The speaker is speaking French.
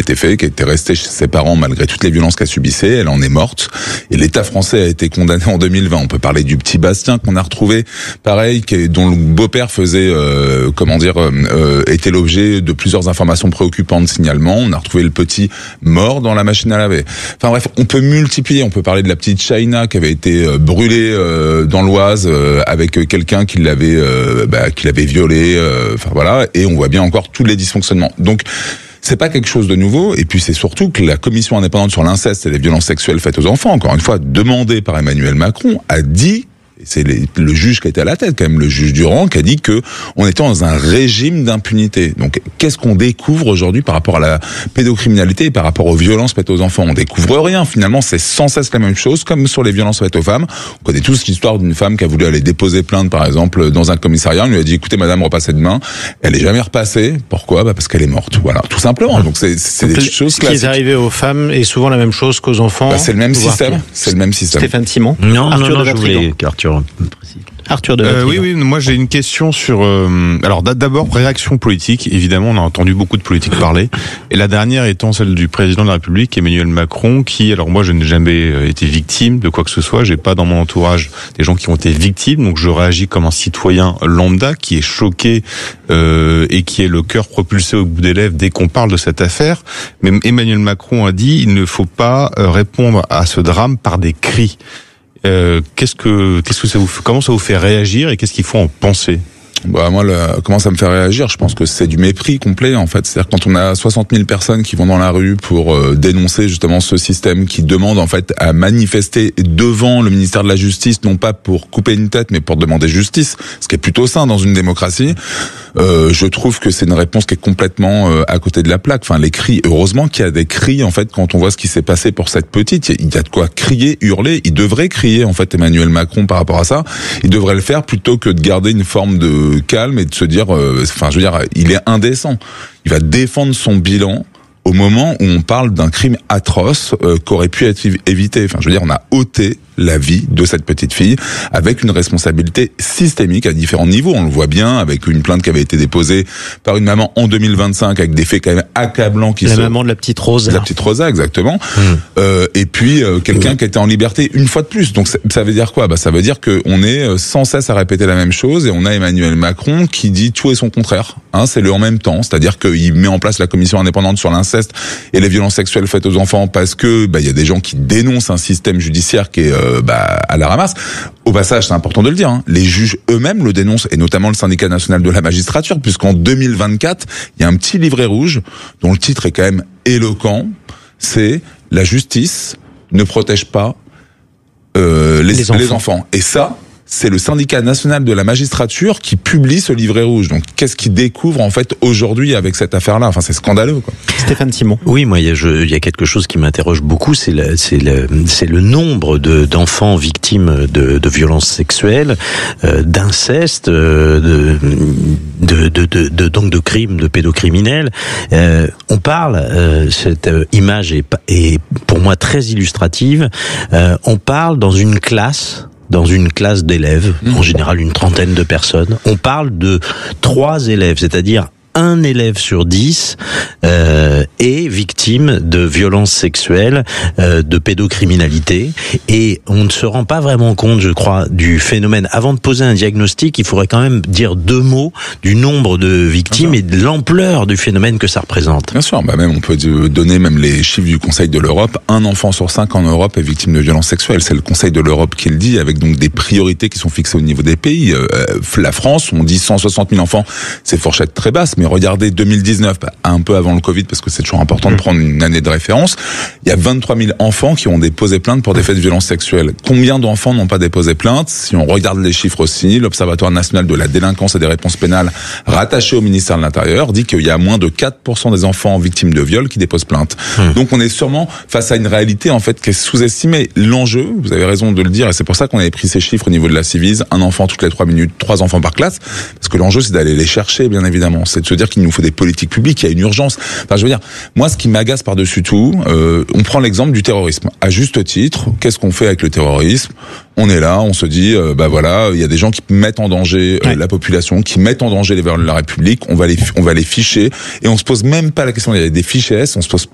été fait, qui était restée chez ses parents malgré toutes les violences qu'elle subissait. Elle en est morte. Et l'État français a été condamné en 2020. On peut parler du petit Bastien qu'on a retrouvé, pareil, dont le beau-père faisait, était l'objet de plusieurs informations préoccupantes de signalement. On a retrouvé le petit mort dans la machine à laver. Enfin bref, on peut multiplier. On peut parler de la petite China qui avait été brûlée dans l'Oise avec quelqu'un qui l'avait violée. Enfin voilà, et on voit bien encore tous les dysfonctionnements. Donc c'est pas quelque chose de nouveau, et puis c'est surtout que la commission indépendante sur l'inceste et les violences sexuelles faites aux enfants, encore une fois demandée par Emmanuel Macron, a dit, c'est le juge qui était à la tête, quand même, le juge Durand, qui a dit que on était dans un régime d'impunité. Donc, qu'est-ce qu'on découvre aujourd'hui par rapport à la pédocriminalité et par rapport aux violences faites aux enfants? On découvre rien. Finalement, c'est sans cesse la même chose, comme sur les violences faites aux femmes. On connaît tous l'histoire d'une femme qui a voulu aller déposer plainte, par exemple, dans un commissariat. On lui a dit, écoutez, madame, repassez demain. Elle est jamais repassée. Pourquoi? Parce qu'elle est morte. Voilà, tout simplement. Donc, c'est des choses classiques. Ce qui est arrivé aux femmes est souvent la même chose qu'aux enfants. C'est le même système. C'est le même système. Stéphane Simon. Non, je voulais Arthur de oui, moi j'ai une question sur... alors d'abord, réaction politique. Évidemment, on a entendu beaucoup de politiques parler. Et la dernière étant celle du président de la République, Emmanuel Macron, qui... Alors moi, je n'ai jamais été victime de quoi que ce soit. J'ai pas dans mon entourage des gens qui ont été victimes. Donc je réagis comme un citoyen lambda qui est choqué et qui est le cœur propulsé au bout des lèvres dès qu'on parle de cette affaire. Mais Emmanuel Macron a dit il ne faut pas répondre à ce drame par des cris. Comment ça vous fait réagir et qu'est-ce qu'il faut en penser? Bah moi, comment ça me fait réagir? Je pense que c'est du mépris complet, en fait. C'est-à-dire quand on a 60 000 personnes qui vont dans la rue pour dénoncer justement ce système qui demande en fait à manifester devant le ministère de la Justice, non pas pour couper une tête, mais pour demander justice, ce qui est plutôt sain dans une démocratie. Je trouve que c'est une réponse qui est complètement à côté de la plaque. Enfin, les cris. Heureusement qu'il y a des cris en fait quand on voit ce qui s'est passé pour cette petite. Il y a de quoi crier, hurler. Il devrait crier en fait Emmanuel Macron par rapport à ça. Il devrait le faire plutôt que de garder une forme de calme et de se dire, il est indécent. Il va défendre son bilan au moment où on parle d'un crime atroce qu'aurait pu être évité. Enfin, on a ôté la vie de cette petite fille avec une responsabilité systémique à différents niveaux. On le voit bien avec une plainte qui avait été déposée par une maman en 2025 avec des faits quand même accablants maman de la petite Rosa. La petite Rosa, exactement. Et puis quelqu'un qui était en liberté une fois de plus. Donc ça veut dire quoi? Ça veut dire que on est sans cesse à répéter la même chose et on a Emmanuel Macron qui dit tout et son contraire. C'est le en même temps, c'est-à-dire qu'il met en place la commission indépendante sur l'inceste et les violences sexuelles faites aux enfants parce que y a des gens qui dénoncent un système judiciaire qui est à la ramasse. Au passage, c'est important de le dire, les juges eux-mêmes le dénoncent, et notamment le syndicat national de la magistrature, puisqu'en 2024, il y a un petit livret rouge dont le titre est quand même éloquent, c'est « La justice ne protège pas les enfants ». Et ça, c'est le syndicat national de la magistrature qui publie ce livret rouge. Donc, qu'est-ce qu'il découvre en fait aujourd'hui avec cette affaire-là? Enfin, c'est scandaleux, quoi. Stéphane Simon. Oui, moi, il y a quelque chose qui m'interroge beaucoup, c'est le nombre d'enfants victimes de violences sexuelles, d'inceste, donc de crimes, de pédocriminels. On parle, cette image est pour moi très illustrative. On parle dans une classe d'élèves, en général une trentaine de personnes. On parle de 3 élèves, c'est-à-dire un élève sur 10 est victime de violences sexuelles, de pédocriminalité, et on ne se rend pas vraiment compte, je crois, du phénomène. Avant de poser un diagnostic, il faudrait quand même dire 2 mots du nombre de victimes et de l'ampleur du phénomène que ça représente. Bien sûr, même on peut donner même les chiffres du Conseil de l'Europe. 1 enfant sur 5 en Europe est victime de violences sexuelles. C'est le Conseil de l'Europe qui le dit, avec donc des priorités qui sont fixées au niveau des pays. La France, on dit 160 000 enfants, c'est fourchette très basse, mais regardez 2019, un peu avant le Covid, parce que c'est toujours important de prendre une année de référence, il y a 23 000 enfants qui ont déposé plainte pour des faits de violences sexuelles. Combien d'enfants n'ont pas déposé plainte? Si on regarde les chiffres aussi, l'Observatoire national de la délinquance et des réponses pénales, rattaché au ministère de l'Intérieur, dit qu'il y a moins de 4% des enfants victimes de viol qui déposent plainte. Donc on est sûrement face à une réalité en fait qui est sous-estimée. L'enjeu, vous avez raison de le dire, et c'est pour ça qu'on avait pris ces chiffres au niveau de la Civise, 1 enfant toutes les 3 minutes, 3 enfants par classe, parce que l'enjeu c'est d'aller les chercher, bien évidemment. C'est de se dire qu'il nous faut des politiques publiques, il y a une urgence. Enfin, je veux dire, moi, ce qui m'agace par-dessus tout, on prend l'exemple du terrorisme. À juste titre, qu'est-ce qu'on fait avec le terrorisme? On est là, on se dit, il y a des gens qui mettent en danger la population, qui mettent en danger les valeurs de la République, on va les ficher, et on se pose même pas la question, il y a des fiches S, on se pose